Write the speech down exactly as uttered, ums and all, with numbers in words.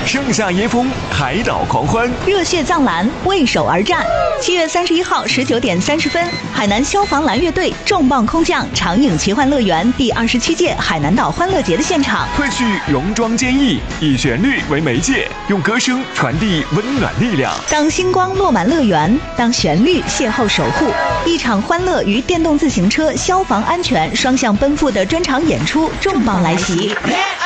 盛夏椰风，海岛狂欢， 热血藏蓝为首而战。七月三十一号十九点三十分，海南消防蓝乐队重磅空降长影奇幻乐园第二十七届海南岛欢乐节的现场， 褪去戎装坚毅，以旋律为媒介，用歌声传递温暖力量。 当星光落满乐园，当旋律邂逅守护，一场欢乐与电动自行车消防安全双向奔赴的专场演出重磅来袭。